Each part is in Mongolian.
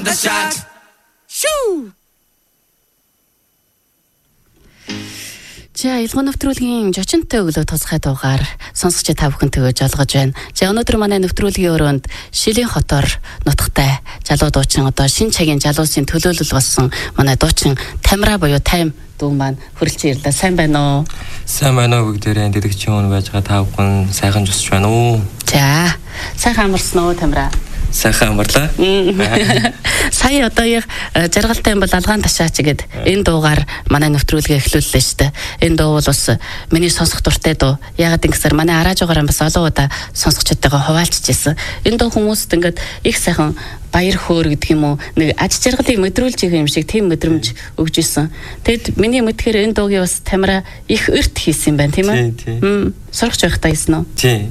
the shot. Shoo! За илгоо нэвтрүүлгийн жочинтой өглөө тусгай дуугаар сонсогч та бүхэнтэйгээ жолгож байна. За өнөөдөр манай нэвтрүүлгийн өрөөнд Шилийн хотоор нутагтай залуу дуучин одоо шинэ цагийн залуусын төлөөлөл болсон манай дуучин Тамира буюу Тайм дүү маань хүрэлцэн ирлээ. Сайн байна уу? Сайн байна уу бүгдээрээ дэлгэцийн хүн байж байгаа та бүхэн сайхан жусч байна уу? За сайхан амарсан уу Тамира? Сайхан амарлаа. Сая одоо яг жаргалтай юм бол алгаан ташаач гэд энэ дуугаар манай нэвтрүүлгээ эхлүүллээ шүү дээ. Энэ дуу бол бас миний сонсох дуртай дуу. Ягаад гэвэл манай араажуугаар бас олон удаа сонсогчдойгоо хуваалцчихсан. Энэ дуу хүмүүст ингээд их сайхан баяр хөөр гэдэг юм уу нэг аж жаргалыг мэдрүүлж байгаа юм шиг тийм мэдрэмж өгж исэн. Тэгэд миний мэдхээр энэ дуугийн бас Тамира их өрт хийсэн юм байна тийм ээ. Сурагч байхдаа хийсэн үү? Тийм.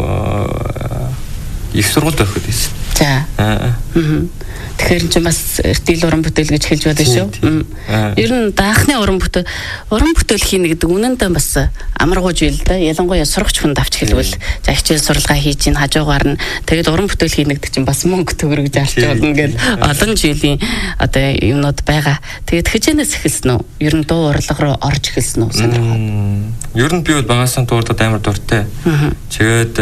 Их сургууль байхад хийсэн. За. Тэгэхээр ч бас эртэл уран бүтээл гэж хэлж байдаг шүү. Ер нь даахны уран бүтээл хийнэ гэдэг үнэндээ бас амаргууж ийл да. Ялангуяа сурагч хүн давч хэлвэл за хичээл суралгаа хийж ин хажуугаар нь тэгээд уран бүтээл хийнэ гэдэг чинь бас мөнгө төгрөг зарч болно гэж олон жилийн одоо юмнууд байгаа. Тэгээд хичээнээс эхэлсэн үү? Ер нь дуу урлаг руу орж эхэлсэн үү? Сонирхоод. Ер нь би бол багасаа дуурдад амар дуртай. Тэгээд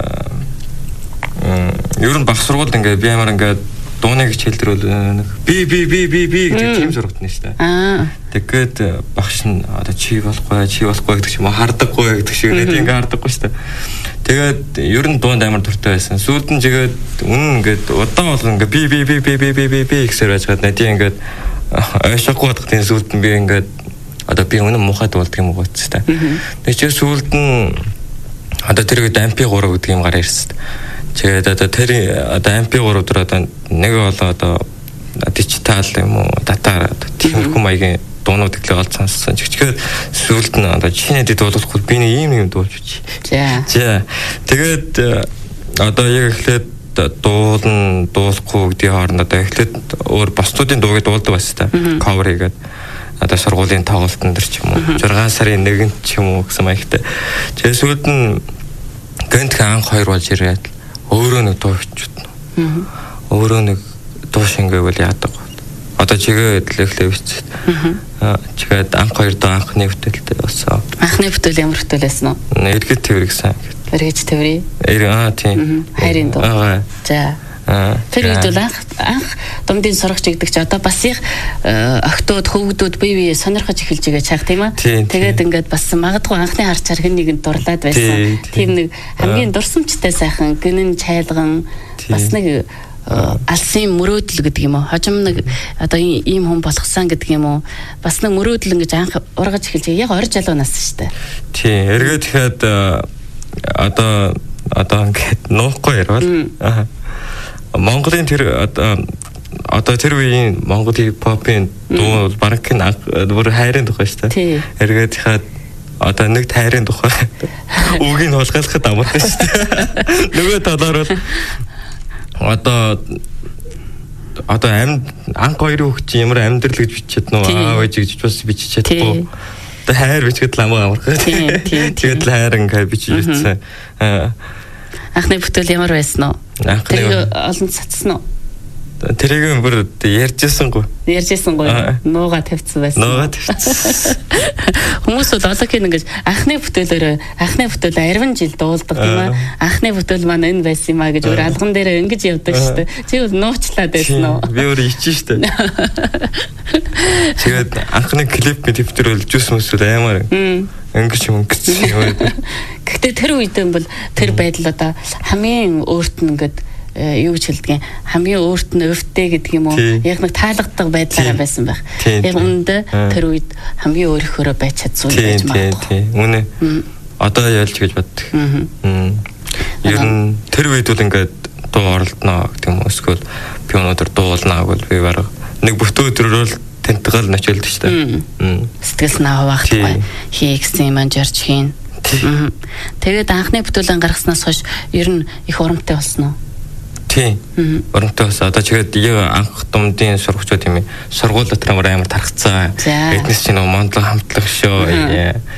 ер нь баг сургуульд ингээд би амар ингээд дууны хичээлдэр бол би гэдэг тийм сургалтын шүү дээ. Тэгээд багш нь одоо чи болохгүй гэдэг ч юм уу хардаггүй гэдэг шиг нэг ингээд хардаггүй шүү дээ. Тэгээд ер нь дуунд амар дуртай байсан. Сүүлд нь тэгээд үнэн ингээд удаан бол ингээд би гэсээр байж гад надад ингээд ойшоогүй бодготын сүүлд нь би ингээд одоо би үнэн муухай дуулдаг юм уу гэсэн дээ. Тэгээд чи сүүлд нь одоо тэр үед MP3 гэдэг юм гараа ирсэн. Тэгээд одоо тэр одоо MP3 дээр одоо нэг бол одоо дижитал юм уу дата тиймэрхүү маягийн дуунууд ихлэ олж сонссон. Чигчгээд сүүлд нь одоо чинэдэд дуулахгүй би нэг ийм дуулж чи. За. Тэгээд одоо яг эхлээд дуулахгүй гэдгийг хооронд одоо эхлээд өөр босдуудын дууг дуулдаг байсан та. Cover хийгээд одоо сургуулийн тоглолтын дээр ч юм уу 6 сарын 1-нд ч юм уу гэсэн маягтай. Тэгээд сүүлд нь гэнтх анх 2 болж ирээд өөрөө нэг дуу хичүүд. Өөрөө нэг дуу шингээвэл яадаг. Одоо чигээд л эхлэв бичсэн. Чигээд анх 2 дуу анхны бүтээлтэй болсон. Анхны бүтээл ямар бүтээл байсан уу? Эргэж тэмрэг сайн. Эргэж тэмрээ. Тийм. Хайрын дуу. За. Тэр үед бол анх думдын сурагч гэдэг чи одоо бас их охтууд хөвгдүүд бие сонирхож эхэлж байгаа чаг тийм ээ. Тэгээд ингээд бас магадгүй анхны харчаар хэн нэгэнд дурлаад байсан. Тийм нэг хамгийн дурсамжтай сайхан гинэн чайлган бас нэг алсын мөрөөдөл гэдэг юм уу. Хожим нэг одоо ийм хүн болгосон гэдэг юм уу. Бас нэг мөрөөдөл ингэж анх ургаж эхэлж яг ор жалуунаас шүү дээ. Тийм. Эргээд тэгэхэд одоо ингээд нуухгүй ярвал Монголын тэр одоо тэр үеийн Монгол хипхопын дуу бол бараг бүр хайрын тухай шүү дээ. Эргээд хаад одоо нэг тайрын тухай үгийг хулгайлахад амартай шүү дээ. Нөгөө талаар бол одоо анх хоёр хүүхд чи ямар амьдрал гэж бичээд нөө аав ээж гэж бас бичиж чадахгүй. Одоо хайр бичгээд л амархаа. Тэгээд л хайр ингээд бичиж бичсэн. Анхны бүтээл ямар байсан уу? Тэр олон цацсан уу? Тэрийг бүр ярьжсангүй. Нууга тавьсан байсан. Хүмүүс бол одоогийн ингэж анхны бүтээл 10 жил дуулдаг тийм ээ. Анхны бүтээл маань энэ байсан юм а гэж өөр алган дээр ингэж явдаг шүү дээ. Чи бол нуучлаад байсан уу? Би өөр ичэн шүү дээ. Тэгээд анхны клип төвтөр бол жус мүсэл амар. Ингэж юм. Гэхдээ тэр үед бол тэр байдал одоо хамгийн өөрт нь ингээд юу гэж хэлдэг юм хамгийн өөрт нь өвдтэй гэдэг юм уу яг нэг таалагддаг байдлаараа байсан байх. Яг үүндээ тэр үед хамгийн өөрийнхөө байж чадсан байж магадгүй. Үнэ. Одоо ялж гэж боддог. Ер нь тэр үед бол ингээд дуу оролдоно гэдэг юм эсвэл би өнөөдөр дуулнаа гэвэл би бараг нэг бүтэн өдрөөр тэнтгэл начилдаг шүү дээ. Сэтгэл наа хавахдаггүй. Хийгсэн юм анжарч хийн. Тэгээд анхны бүтээлэн гаргаснаас хойш ер нь их урамтай болсон уу? Тийм. Урамтай болсон. Одоо чигээд яг анх думдын сурагчид юм сургууль дотор амар тархацсан. Эднес чинь мондлог хамтлаг шүү.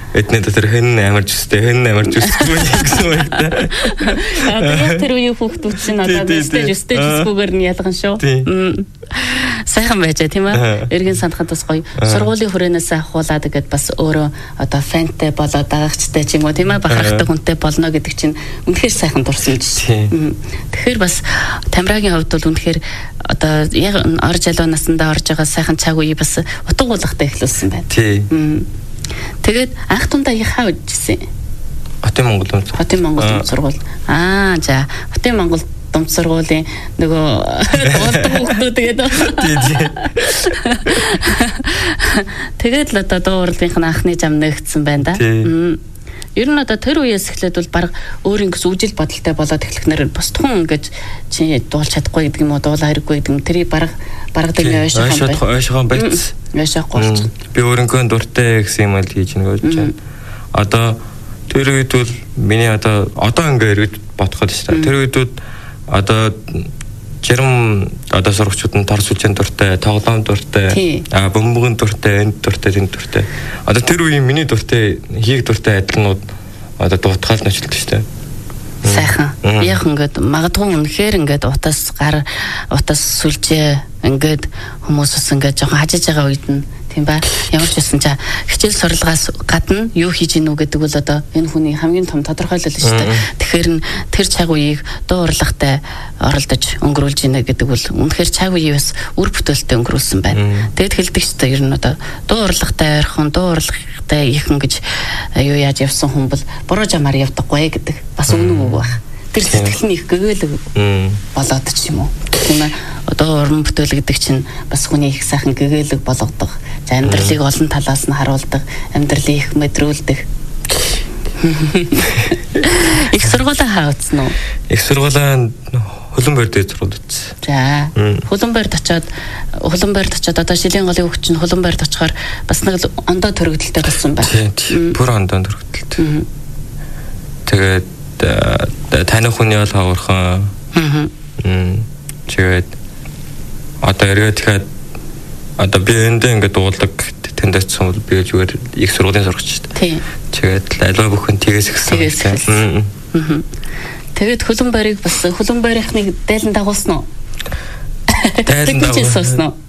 эдний дотор хэн амарч үстэй гэсэн үг та. Тэр үеийн хүүхдүүд чинь одоо өстэй үсгүүгээр нь ялган шүү. Сайхан байж тийм ээ. Эргэн санахад бас гоё. Сургуулийн хүрээнээс ахуулаад гэдэг бас өөрөө одоо фэнтэй болоод дагагчтай ч юм уу тийм ээ бахархдаг хүнтэй болно гэдэг чинь үнэхээр сайхан дурсан жишээ. Тэгэхээр бас Тамирагийн хувьд бол үнэхээр одоо яг орж алуу насандаа орж байгаа сайхан цаг үе бас утга уулахтай эхлүүлсэн байна. Тэгээд анх тундаа яхаа үжсэн. Хотын Монгол Дунд сургууль. За Хотын Монгол Дунд сургуулийн нөгөө дуулдаг хүүхдүүд тэгээд л одоо дуу урлагийнх нь анхны зам нэгдсэн байна да. Ер нь одоо тэр үеэс эхлээд бол баг өөрийн гэсэн үжил бодолтой болоод эхлэхнээр босдхон ингэж чи дуулж чадахгүй гэдэг юм уу дуулаа хэрэггүй гэдэг юм тэрийг бараг дэми ойшохон байц. Би өөрийнхөө дуртай гэсэн юм л хийж нэг болж байна. Одоо тэр үед бол миний одоо ингээ эргэж бодоход шүү дээ. Тэр үед одоо жирам одоо сурагчид нь тор сүлжээний дуртай, тоглоом дуртай, бөмбөгийн дуртай, энд дуртай, тэнд дуртай. Одоо тэр үеийн миний дуртай, хийх дуртай адилнууд одоо дуутгаал ночлоо шүү дээ. Сайхан. Яг ингээд магадгүй үнэхээр ингээд утас сүлжээ ингээд хүмүүсс ингээд жоохон хажиж байгаа үед нь тийм ба ямар ч байсан чаа хичээл сурлагаас гадна юу хийж гинүү гэдэг бол одоо энэ хүний хамгийн том тодорхойлол шүү дээ. Тэгэхээр тэр цаг үеийг дуу урлагтай оролдож өнгөрүүлж гинэ гэдэг бол үнэхээр цаг үеийг бас үр бүтээлтэй өнгөрүүлсэн байна. Тэгэд хэлдэг шүү дээ ер нь одоо дуу урлагтай ойрхон дуу урлагтай ихэн гэж юу яаж явсан хүн бол буруу жамаар явдаггүй гэдэг бас үнэн үг баг. Тэр сэтгэл нь их гэгээлэг болоод ч юм уу. Тийм ээ. Одоо уран бүтээл гэдэг чинь бас хүний их сайхан гэгээлэг болгодог. За амьдралыг олон талаас нь харуулдаг, амьдралыг их мэдрүүлдэг. Их сургуулаа хаацсан уу? Их сургуулаа Хөлбөмбөр дээр сургуулсан. За. Хөлбөмбөрд очиод одоо Шилийн голын хөгч нь Хөлбөмбөрд очихоор бас нэг ондоо төрөгдөлтэй болсон байна. Тийм. Бүр ондоо төрөгдөлтэй. Тэгээд таны хүний бол хавархан. Тэгээд одоо эргээд тэгэхээр одоо би эндээ ингээд дуулдаг тэндээс цом би зүгээр их сургуулийн сурагч шүү дээ. Тэгээд альва бүхэн тгээс ихсэн. Тэгээд Хөлбөмбөрийг бас Хөлбөмбөрийнхний дайлан дагуулсан уу? Дайлан дагуулсан уу?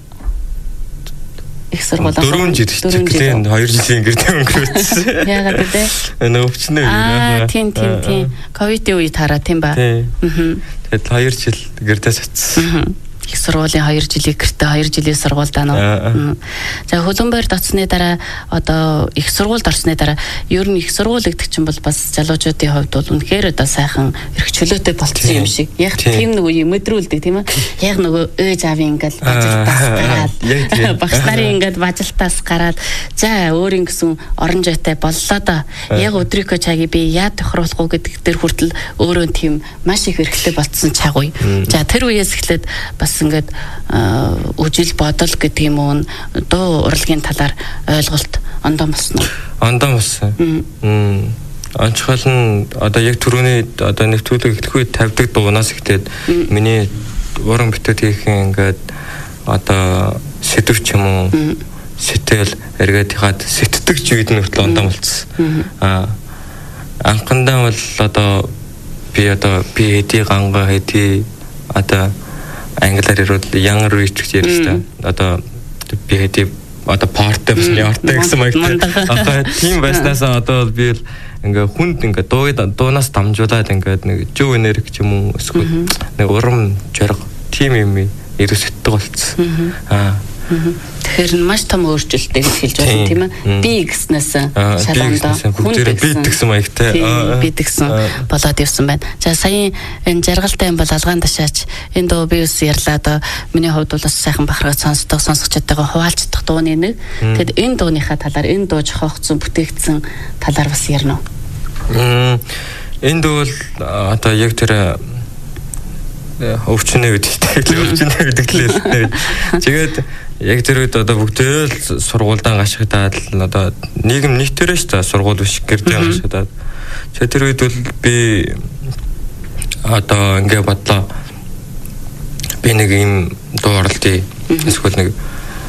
Их сургуулаа 4 жил чиглэлийн 2 жилийн гэрдээ өнгөрөөсөн. Яагаад вэ? Өвчнөө. Тийм. Ковидын үед хараа тийм ба. Тэгээд 2 жил гэрдээ сацсан. Их сургуулийн 2 жилийн гэртээ 2 жилийн сургуульд аа. За Хөлбөмбөрд оцсны дараа одоо их сургуульд орсны дараа ер нь их сургууль гэдэг чинь бол бас залуучуудын хувьд бол үнэхээр одоо сайхан эрх чөлөөтэй болцсон юм шиг. Яг тийм нэг үе мэдрүүлдэг тийм ээ. Яг нөгөө ээж аавын ингээл бажилтаас гараад багш нарын ингээд бажилтаас гараад за өөрийн гэсэн орон жойтой боллоо да. Яг өдрийнхөө цагийг би яа тохируулах уу гэдэг дээр хүртэл өөрөө тийм маш их эрхтэй болцсон цаг үе. За тэр үеэс эхлээд бас ингээд үжил бодол гэдэг юм уу дуу урлагийн талаар ойлголт ондоо болсон уу? Ондоо болсон. Онцгой нь одоо яг түрүүний одоо нэвтрүүлэг эхлэх үед тавьдаг дуунаас ихтэй миний уран бүтээл хийх ингээд одоо сэдв ч юм уу сэтэл эргээд хаад сэтдэг ч үед нь хүртэл ондоо болцсон. Анхандаа бол одоо би хэдий ганга хэдий одоо англиар ярил young rich гэж ярьдаг. Одоо би хэдий одоо парти бас явартай гэсэн маягтай. Одоо тийм байснаас одоо би л ингээ хүнд ингээ дуунаас дамжуулаад ингээ нэг жив энерги ч юм уу эсвэл нэг урам зориг тийм юм ерөөсөттэй болцсон. Тэгэхээр маш том өөрчлөлттэй гэж хэлж байна тийм ээ. Би гэснээс шалгандаа хүн гэсэн маягтай. Би гэсэн болоод явсан байна. За сая энэ жаргалтай юм бол алгаан ташаач энэ дуу би ус ярьлаа одоо миний хувьд бол бас сайхан бахархаж сонсогчдойгоо хуваалцдаг дууны нэг. Тэгэд энэ дууныхаа талаар энэ дуу жохогцсон бүтээгдсэн талаар бас ярина уу? Энэ дуу бол одоо яг тэр өвчнөө гэдэг лээ. Тэгээд яг тэр үед одоо бүгдээ л сургуульдаа гашгадаад л одоо нийгэм нийтээрээ шүү дээ сургууль биш гэрдээ гашгадаад. Тэр үед бол би одоо ингээ бодлоо би нэг юм дуу оролтыг эсвэл нэг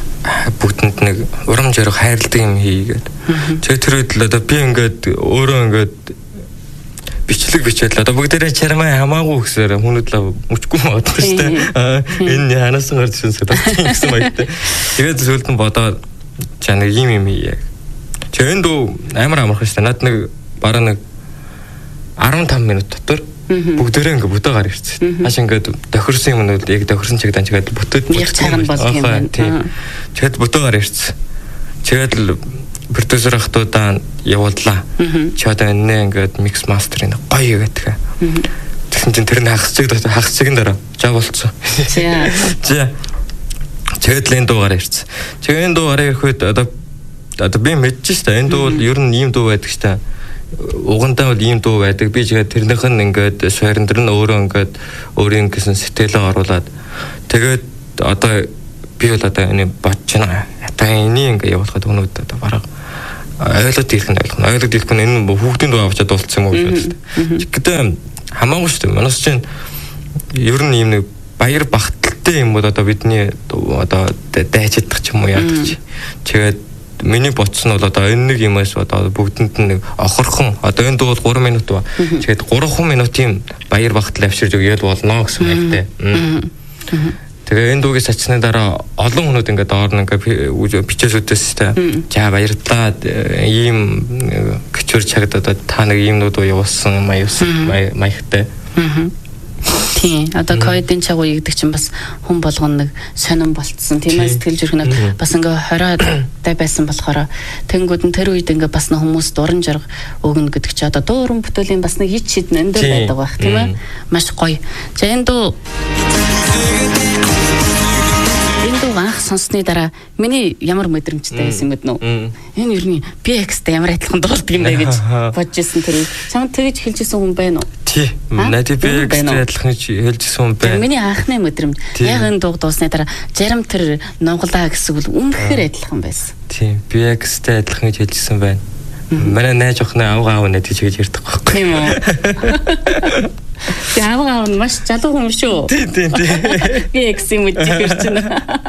бүгдэнд нэг урам зориг хайрладаг юм хийгээд. Тэгээ тэр үед л одоо би ингээд өөрөө ингээд бичлэг бичээд л одоо бүгдээрээ чармаа хамаагүй гэсээр хүмүүд л мөчгүй бодох шүү дээ. Энэ ханаас гарч ирсэн гэсэн маягтай. Тэгээд зөвлөлд нь бодоод чаа нэг юм хийе. Тэгээ энэ дүү амар амархан шүү дээ. Над нэг бараг нэг 15 минут дотор бүгдээрээ ингээд бүтээ гар ирсэн. Хаш ингээд тохирсон юм нь яг тохирсон чигдaan чигээд бүтэд цагаан болох юм байна. Тэгээд бүтээ гар ирсэн. Тэгээд л продюсер ахтуудаа явууллаа. Чи одоо энэ ингээд микс мастерын гоё гэдэг. Тэгсэн чинь тэр нь хагасчиг дараа жаа болцсон. За. Тэгээд л энэ дуугаар ирсэн. Тэгээд энэ дуугаар ирэх үед одоо би мэдчихэж шүү дээ. Энэ дуу бол ер нь ийм дуу байдаг шүү дээ. Угандаа бол ийм дуу байдаг. Би тэгээд тэрнийх нь ингээд шууриндар нь өөрөө ингээд өөрийн гэсэн сэтгэлээ оруулаад тэгээд одоо би бол одоо энэ бодож байна. Одоо энийг ингээд явуулахад өнөөд одоо бараг ойлоод ирэх нь ойлоод ирэх нь энэ хүүхдийн дуу авчаад болцсон юм уу гэж байна. Гэхдээ хамаагүй шүү дээ. Манайс чинь ер нь ийм нэг баяр багталтай юм бол одоо бидний одоо дайчдах ч юм уу яадаг чи. Тэгээд миний бодсон бол одоо энэ нэг юмас одоо бүгдэнд нь нэг охорхон одоо энэ дуу бол 3 минут ба. Тэгээд 3 минутын баяр багтал авчирж өгөөл болно гэсэн мэт. Тэгээ энэ дуугийн сачсны дараа олон хүмүүс ингээд орно ингээд бичээсүүдээс за баярлалаа ийм гिचүр чагдаад та нэг ийм дуу явуулсан маягтай. Тийм. Одоо ковидын чагуу игдэг чинь бас хүн болгоно нэг сонирн болцсон. Тиймээс сэтгэл зүрх нэг бас ингээ 20-тай байсан болохоор тэнгүүд нь тэр үед ингээ бас нэг хүмүүс дуран жарга өгнө гэдэг чи одоо дуу уран бүтээлийн бас нэг ид шидэн өндөр байдаг байх тийм ээ. Маш гоё. За энэ дуу анх сонссны дараа миний ямар мэдрэмжтэй байсан мэд нүү. Энэ ер нь BX-тэй ямар адилхан дуулдаг юм бэ гэж бодож ирсэн тэр үед. Чамд тэгж хэлжсэн хүн байна уу? Тий. Надад BX-тэй адилхан хэлжсэн хүн байна. Миний анхны мэдрэмж. Яг энэ дуу дуусны дараа зарим тэр нонголаа гэсэн үг үнэхээр адилхан байсан. Тий. BX-тэй адилхан гэж хэлжсэн байна. Манай найз охины авгаа аав нэт гэж ярьдаг байхгүй. Тийм үү. Авгаа аав маш залуу хүн шүү. Тий. BX-ийн мэдчихэр чинь.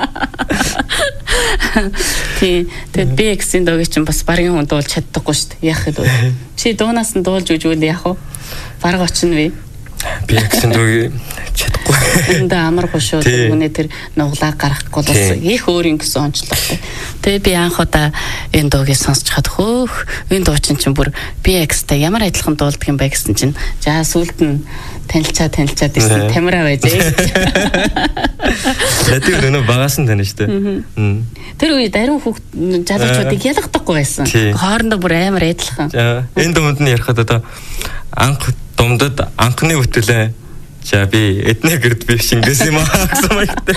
Тий. Тэгээд BX-ийн дууг чинь бас багийн хүн дуулж чаддаггүй шүү дээ. Яах вэ? Чи дуунаас нь дуулж үжүүл яах вэ? Бараг очно вэ? BX-ийн дууг чадахгүй. Энд амаргүй шүү. Түүний тэр нуглаа гаргахгүй л бас их өөр юм гэсэн онцлогтой. Тэгээ би анх удаа энэ дуугийг сонсч хад хөөх энэ дуучин чинь бүр BX-тэй ямар адилхан дуулдаг юм бэ гэсэн чинь за сүлд нь танилцаад ирсэн тамира байж. Надад өнөө багаас нь таних штэ. Тэр үед ариун хүүхд залуучуудыг ялгахдаггүй байсан. Хоорондоо бүр амар адилхан. Энэ дунд нь ярихад одоо анх думдад анхны бүтээлээ за би эднэ гэрд би шингэсэн юм аа гэсэн маягтай.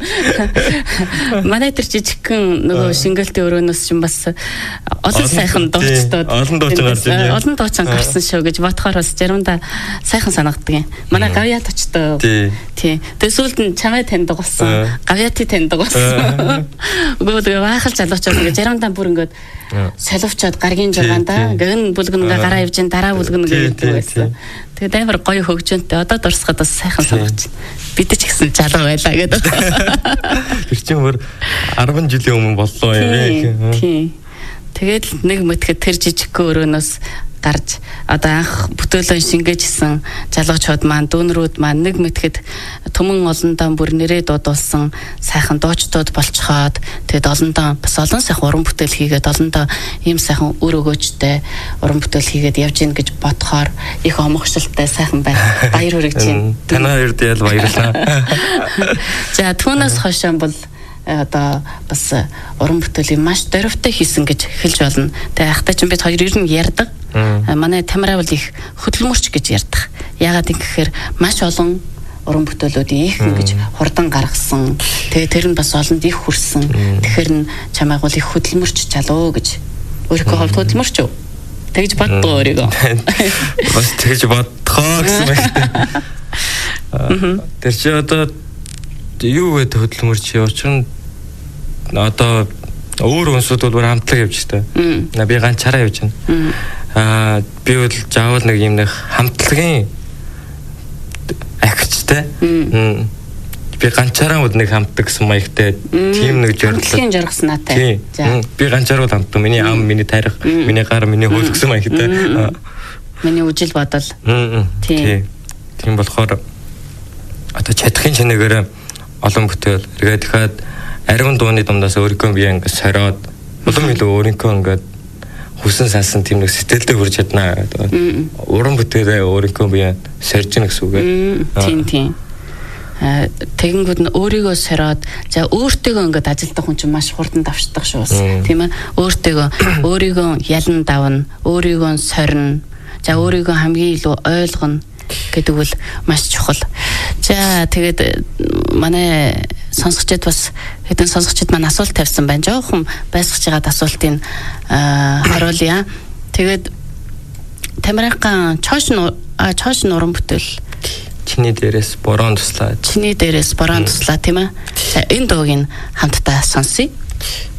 Манай тэр жижигхэн нөгөө шингэлтийн өрөөнөөс чинь бас олон сайхан дуучдод олон дуучин гарсан шүү гэж бодохоор бас заримдаа сайхан санагддаг юм. Манай гавьяат очтой. Тий. Тэгээ сүүлд нь чамай таньдаг болсон. Гавьяати таньдаг болсон. Үгүй баахал залуучууд ингээ заримдаа бүр ингээд соловчоод гаргийн жургаандаа гэн бүлгэнгээ гараа явж ин дараа бүлгэн гэдэг байсан. Тэгээд амар гоё хөгжөнтэй одоо дурсахад бас сайхан санагч. Бид ч гэсэн залуу байлаа гэдэг. Тэр чинь бүр 10 жилийн өмнө боллоо юм. Тийм. Тэгээд нэг мэтгэд тэр жижигхэн өрөөнөөс гарч одоо анх бүтээлөө шингээжсэн залуучууд маань дүүнрүүд маань нэг мэтгэд түмэн олондоо бүр нэрээ дуудуулсан сайхан дуучдууд болцоход тэгээд олондоо бас олон сайхан уран бүтээл хийгээд олондоо ийм сайхан өр өгөөжтэй уран бүтээл хийгээд явж гин гэж бодохоор их омогшилтай сайхан байх баяр хүрэж байна. Танаа хоёрд ял баярлалаа. За түүнээс хойш бол одоо бас уран бүтээлийн маш дөрвтэй хийсэн гэж хэлж болно. Тэгээ ахтай чинь бид хоёр ер нь ярьдаг. Манай тамираа бол их хөдөлмөрч гэж ярьдаг. Яагаад гэхээр маш олон уран бүтээлүүдийн их ингэж хурдан гаргасан. Тэгээ тэр нь бас олонд их хүрсэн. Тэгэхээр нь чамайг бол их хөдөлмөрч залуу гэж өөрийнхөө хувьд хөдөлмөрч үү? Тэгж боддгоо өөрийгөө. Бас тэгж бодхоо гэсэн байна. Тэр чи одоо юу гэдэг хөдөлмөрч явуулчихна. Одоо өөр өнсүүд бол хамтлаг явж штэ. Би ганцаараа явж байна. Би бол заавал нэг юм нэг хамтлагийн агчтай. би ганцаараа нэг хамтдаг гэсэн маягтай тийм нэг зорилгын жаргаснаатай. За би ганцаараа хамтдаг. Миний ам, миний тарих, миний гар, миний хөл гэсэн маягтай. Миний үжил бодол. Тийм болохоор одоо чадахын чинээгээр олон бүтээл эргээд дахиад ариун дууны дундаас өөрийнхөө бие ингээд сороод улам илүү өөрийнхөө ингээд хүсэн салсан тийм нэг сэтгэлдээ хүрч чадна гэдэг. Уран бүтээлээ өөрийнхөө бие сорж гин гэсэн үг ээ. Тийм. Тэгэнгүүт нь өөрийгөө сороод за өөртөөгөө ингээд ажилдах хүн чинь маш хурдан давшдаг шүү. Тийм ээ. Өөрийгөө ялан давна, өөрийгөө сорно. За өөрийгөө хамгийн илүү ойлгоно гэдэг бол маш чухал. За тэгээд манай сонсогчид бас хэдэн сонсогчид маань асуулт тавьсан байна. Жоохон байсгаж байгаа асуултыг харуулъя. Тэгээд Тамирхан чоош нуран бүтээл чиний дээрээс борон туслаа. Тийм ээ. За энэ дууг хамтдаа сонсъё.